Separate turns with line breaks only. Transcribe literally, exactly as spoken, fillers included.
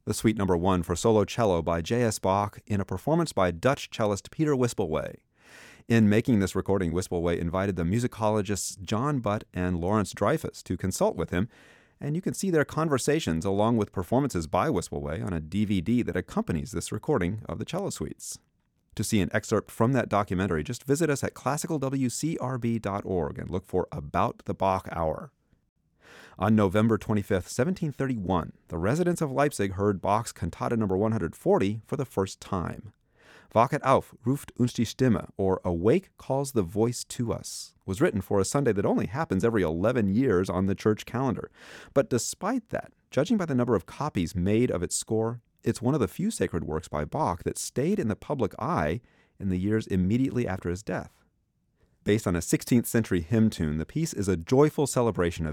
the Suite Number One for solo cello by J S. Bach in a performance by Dutch cellist Peter Wispelwey. In making this recording, Wispelwey invited the musicologists John Butt and Lawrence Dreyfus to consult with him, and you can see their conversations along with performances by Wispelwey on a D V D that accompanies this recording of the cello suites. To see an excerpt from that documentary, just visit us at classical w c r b dot org and look for About the Bach Hour. On November twenty-fifth, seventeen thirty-one, the residents of Leipzig heard Bach's Cantata number one hundred forty for the first time. Wachet auf, ruft uns die Stimme, or Awake calls the voice to us, was written for a Sunday that only happens every eleven years on the church calendar. But despite that, judging by the number of copies made of its score, it's one of the few sacred works by Bach that stayed in the public eye in the years immediately after his death. Based on a sixteenth century hymn tune, the piece is a joyful celebration of